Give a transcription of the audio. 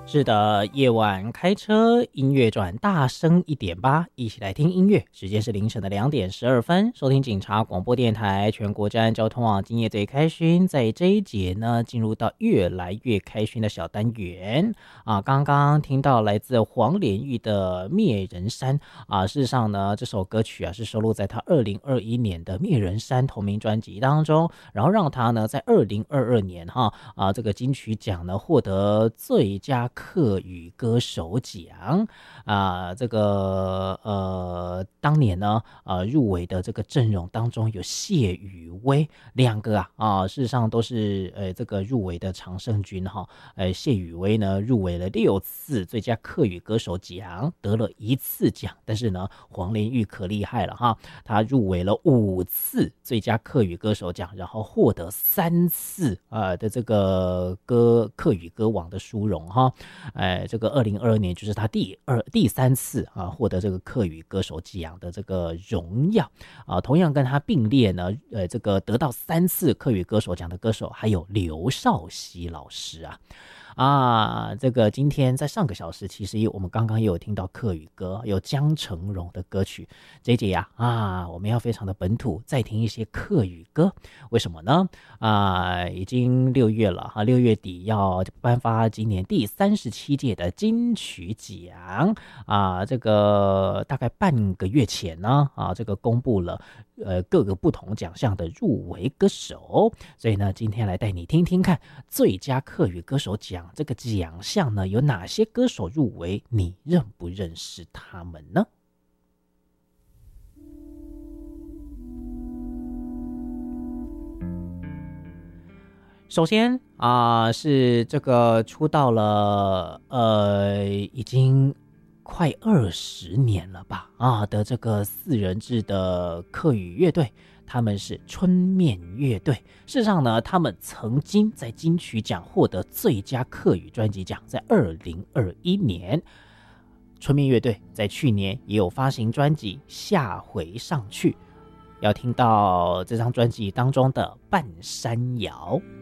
是的，夜晚开车，音乐转大声一点吧，一起来听音乐。时间是凌晨的2点12分，收听警察广播电台全国治安交通网，今夜最开心。在这一节呢，进入到越来越开心的小单元啊。刚刚听到来自黄连玉的《灭人山》啊，事实上呢，这首歌曲啊是收录在他2021年的《灭人山》同名专辑当中，然后让他呢在2022年这个金曲奖呢获得最佳客语歌手奖啊，这个当年呢入围的这个阵容当中有谢宇威两个事实上都是这个入围的常胜军谢宇威呢入围了6次最佳客语歌手奖，得了1次奖，但是呢黄连玉可厉害了他入围了5次最佳客语歌手奖，然后获得3次的这个客语歌王的殊荣这个2022年就是他第3次获得这个客语歌手奖的这个荣耀同样跟他并列呢这个得到3次客语歌手奖的歌手还有刘少熙老师这个今天在上个小时，其实我们刚刚也有听到客语歌，有江成荣的歌曲。这一节我们要非常的本土，再听一些客语歌。为什么呢？已经6月了6月底要颁发今年第37届的金曲奖这个大概半个月前呢这个公布了各个不同奖项的入围歌手，所以呢，今天来带你听听看最佳客语歌手奖这个奖项呢有哪些歌手入围，你认不认识他们呢？首先是这个出道了已经快20年了吧的这个4人制的客语乐队，他们是春面乐队。事实上呢，他们曾经在金曲奖获得最佳客语专辑奖，在2021年。春面乐队在去年也有发行专辑《下回上去》，要听到这张专辑当中的《半山谣》。